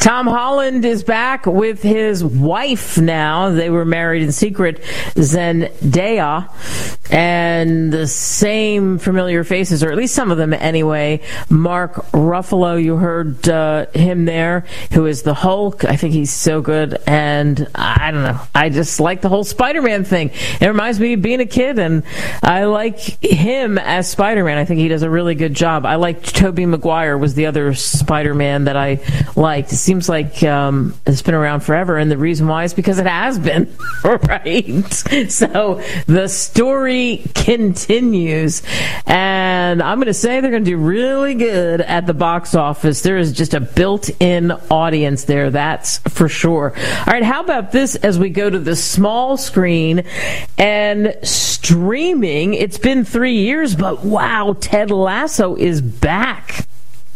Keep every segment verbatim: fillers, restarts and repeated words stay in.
Tom Holland is back with his wife now. They were married in secret, Zendaya, and the same familiar faces, or at least some of them anyway. Mark Ruffalo, you heard uh, him there, who is the Hulk. I think he's so good, and I don't know. I just like the whole Spider-Man thing. It reminds me of being a kid, and I like him as Spider-Man. I think he does a really good job. I liked Tobey Maguire was the other Spider-Man that I liked. It seems like um, it's been around forever, and the reason why is because it has been, right? So the story continues, and I'm going to say they're going to do really good at the box office. There is just a built-in audience there, that's for sure. All right, how about this as we go to the small screen and streaming? It's been three years, but wow, Ted Lasso is back.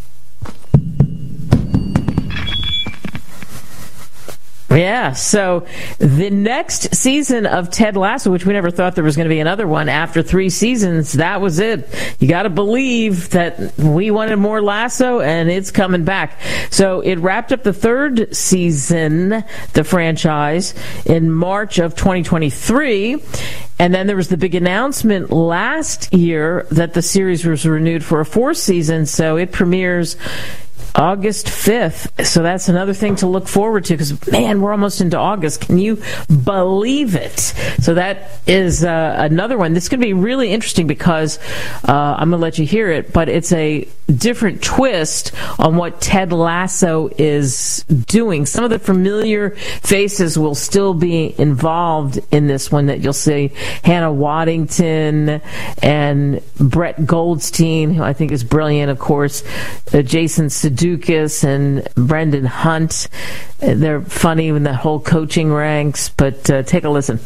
Yeah, so the next season of Ted Lasso, which we never thought there was going to be another one after three seasons, that was it. You got to believe that we wanted more Lasso, and it's coming back. So it wrapped up the third season, the franchise, in March of twenty twenty-three. And then there was the big announcement last year that the series was renewed for a fourth season, so it premieres August fifth. So that's another thing to look forward to, because, man, we're almost into August. Can you believe it? So that is uh, another one. This is going to be really interesting because uh, I'm going to let you hear it, but it's a different twist on what Ted Lasso is doing. Some of the familiar faces will still be involved in this one that you'll see. Hannah Waddington and Brett Goldstein, who I think is brilliant, of course. Uh, Jason Sudeikis and Brendan Hunt. Uh, they're funny in the whole coaching ranks, but uh, take a listen.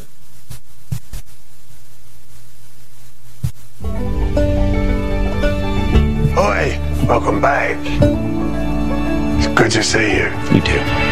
Oi, welcome back. It's good to see you. You too.